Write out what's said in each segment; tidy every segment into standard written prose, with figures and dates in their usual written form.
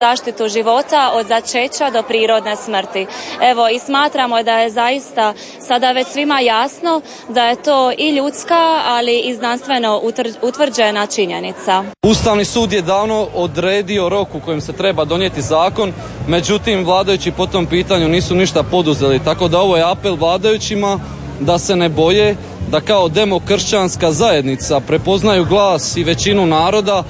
zaštitu života od začeća do prirodne smrti. Evo, i smatramo da je zaista sada već svima jasno da je to i ljudska, ali i znanstveno utvrđena činjenica. Ustavni sud je davno odredio rok u kojem se treba donijeti zakon, međutim vladajući po tom pitanju nisu ništa poduzeli, tako da ovo je apel vladajućima da se ne boje, da kao demokršćanska zajednica prepoznaju glas i većinu naroda.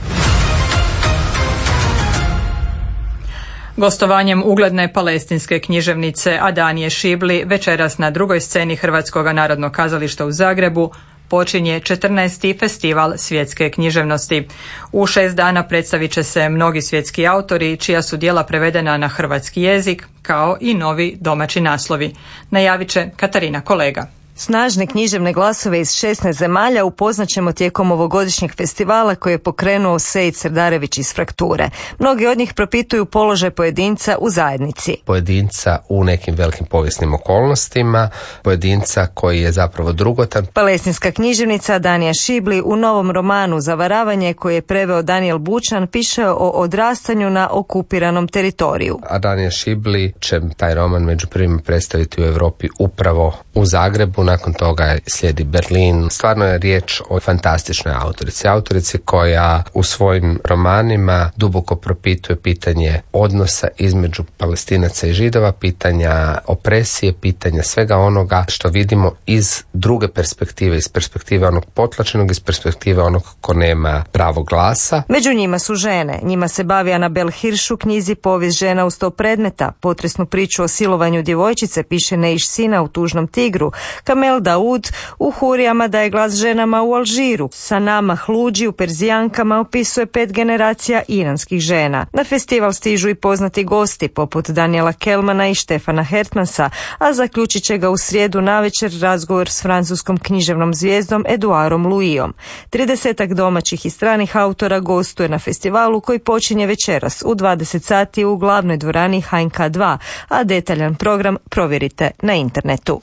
Gostovanjem ugledne palestinske književnice Adanije Šibli večeras na drugoj sceni Hrvatskog narodnog kazališta u Zagrebu počinje 14. festival svjetske književnosti. U 6 dana predstavit će se mnogi svjetski autori čija su djela prevedena na hrvatski jezik, kao i novi domaći naslovi. Najavit će Katarina Kolega. Snažne književne glasove iz 16 zemalja upoznaćemo tijekom ovogodišnjeg festivala koji je pokrenuo Sejid Srdarević iz Frakture. Mnogi od njih propituju položaj pojedinca u zajednici. Pojedinca u nekim velikim povijesnim okolnostima, pojedinca koji je zapravo drugotan. Palestinska književnica Adanija Šibli u novom romanu Zavaravanje koji je preveo Daniel Bučan piše o odrastanju na okupiranom teritoriju. Adanija Šibli će taj roman među prvima predstaviti u Europi upravo u Zagrebu. Nakon toga slijedi Berlin. Stvarno je riječ o fantastičnoj autorici koja u svojim romanima duboko propituje pitanje odnosa između Palestinaca i Židova, pitanja opresije, pitanja svega onoga što vidimo iz druge perspektive, iz perspektive onog potlačenog, iz perspektive onog ko nema pravo glasa. Među njima su žene. Njima se bavi Anabel Hirš u knjizi Povijest žena u 100 predmeta. Potresnu priču o silovanju djevojčice piše Neiš Sina u Tužnom tigru. Kamel Daud u Hurijama daje glas ženama u Alžiru. Sanama Hluđi u Perzijankama opisuje 5 generacija iranskih žena. Na festival stižu i poznati gosti poput Daniela Kelmana i Štefana Hertmansa, a zaključit će ga u srijedu navečer razgovor s francuskom književnom zvijezdom Eduardom Louisom. 30 domaćih i stranih autora gostuje na festivalu koji počinje večeras u 20 sati u glavnoj dvorani HNK 2, a detaljan program provjerite na internetu.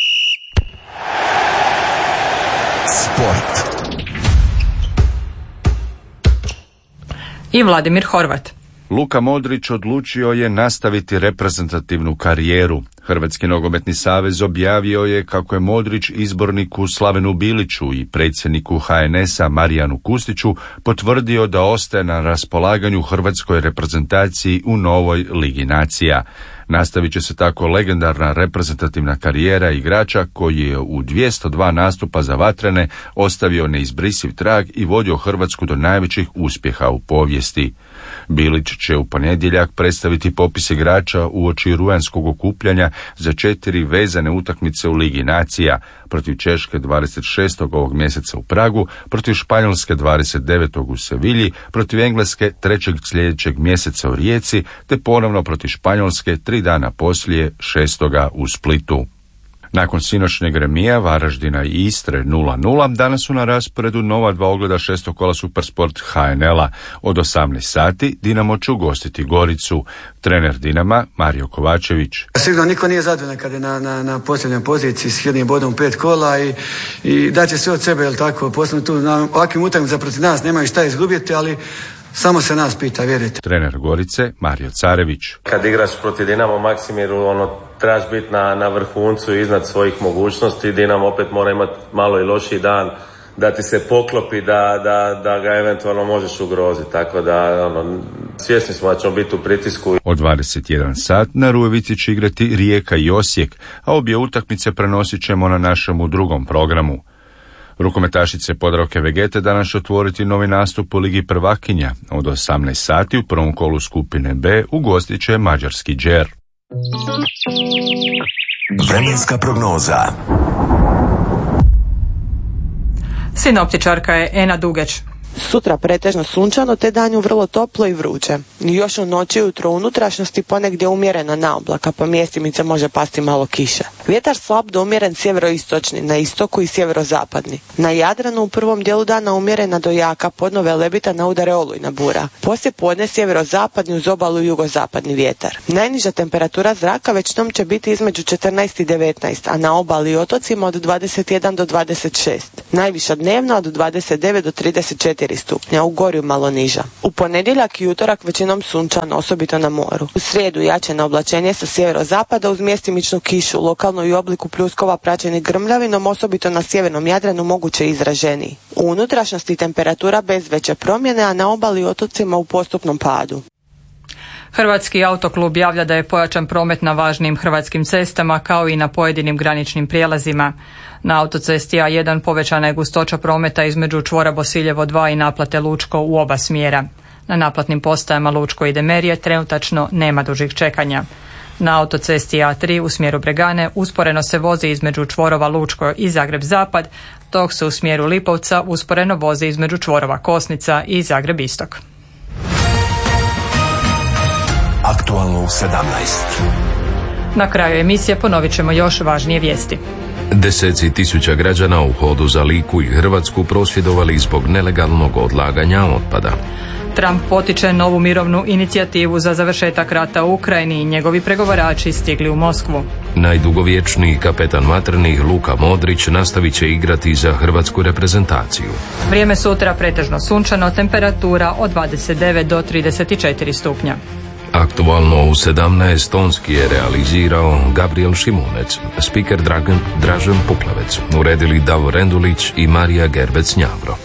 Sport. I Vladimir Horvat. Luka Modrić odlučio je nastaviti reprezentativnu karijeru. Hrvatski nogometni savez objavio je kako je Modrić izborniku Slavenu Biliću i predsjedniku HNS-a Marijanu Kustiću potvrdio da ostaje na raspolaganju hrvatskoj reprezentaciji u novoj Ligi nacija. Nastavit će se tako legendarna reprezentativna karijera igrača koji je u 202 nastupa za vatrene ostavio neizbrisiv trag i vodio Hrvatsku do najvećih uspjeha u povijesti. Bilić će u ponedjeljak predstaviti popis igrača uoči rujanskog okupljanja za 4 vezane utakmice u Ligi nacija, protiv Češke 26. ovog mjeseca u Pragu, protiv Španjolske 29. u Sevilji, protiv Engleske 3. sljedećeg mjeseca u Rijeci, te ponovno protiv Španjolske 3 dana poslije 6. u Splitu. Nakon sinoćnjeg remija Varaždina i Istre 0-0, danas su na rasporedu nova 2 ogleda 6. kola Supersport HNL-a. Od 18 sati Dinamo će ugostiti Goricu. Trener Dinama Mario Kovačević. Sigurno niko nije zadovoljan kad je na posljednjoj poziciji s jednim bodom 5 kola i daće sve od sebe, jel tako? Posebno tu na ovakvim utakmicama protiv nas nemaju šta izgubiti, ali samo se nas pita, vjerujte. Trener Gorice Mario Carević. Kad igraš protiv Dinamo Maksimiru, trebaš biti na vrhuncu iznad svojih mogućnosti. Dinamo opet mora imati malo i lošiji dan da ti se poklopi da ga eventualno možeš ugroziti. Tako da svjesni smo da ćemo biti u pritisku. Od 21 sat na Rujevici će igrati Rijeka i Osijek, a obje utakmice prenosit ćemo na našemu drugom programu. Rukometašice Podravke Vegete danas će otvoriti novi nastup u Ligi prvakinja. Od 18 sati u prvom kolu skupine B ugostit će mađarski Đer. Vremenska prognoza. Sinoptičarka je Ena Dugeć. Sutra pretežno sunčano te danju vrlo toplo i vruće. Još u noći i ujutro unutrašnjosti ponegdje umjerena naoblaka, pa mjestimice može pasti malo kiše. Vjetar slab do umjeren sjeveroistočni, na istoku i sjeverozapadni. Na Jadranu u prvom dijelu dana umjerena do jaka, podno Velebita na udare olujna bura. Poslije podne sjeverozapadni uz obalu i jugozapadni vjetar. Najniža temperatura zraka većinom će biti između 14 i 19, a na obali i otocima od 21 do 26. Najviša dnevna od 29 do 34 stupnja, u Gorju malo niža. U ponedjeljak i utorak većinom sunčano, osobito na moru. U srijedu jače na oblačenje sa sjeverozapada uz mjestimičnu kišu, lokalno i u obliku pljuskova praćeni grmljavinom, osobito na sjevernom Jadranu moguće izraženiji. U unutrašnjosti temperatura bez veće promjene, a na obali i otocima u postupnom padu. Hrvatski autoklub javlja da je pojačan promet na važnim hrvatskim cestama kao i na pojedinim graničnim prijelazima. Na autocesti A1 povećana je gustoća prometa između čvora Bosiljevo 2 i naplate Lučko u oba smjera. Na naplatnim postajama Lučko i Demerije trenutačno nema dužih čekanja. Na autocesti A3 u smjeru Bregane usporeno se vozi između čvorova Lučko i Zagreb Zapad, dok se u smjeru Lipovca usporeno vozi između čvorova Kosnica i Zagreb Istok. Aktualno u 17. Na kraju emisije ponovit ćemo još važnije vijesti. Deseci tisuća građana u hodu za Liku i Hrvatsku prosvjedovali zbog nelegalnog odlaganja otpada. Trump potiče novu mirovnu inicijativu za završetak rata u Ukrajini i njegovi pregovarači stigli u Moskvu. Najdugovječniji kapetan vatrenih Luka Modrić nastavit će igrati za hrvatsku reprezentaciju. Vrijeme sutra pretežno sunčano, temperatura od 29 do 34 stupnja. Aktualno u 17 tonski je realizirao Gabriel Šimunec, spiker Dražen Puklavec, uredili Davor Rendulić i Marija Gerbec Njavro.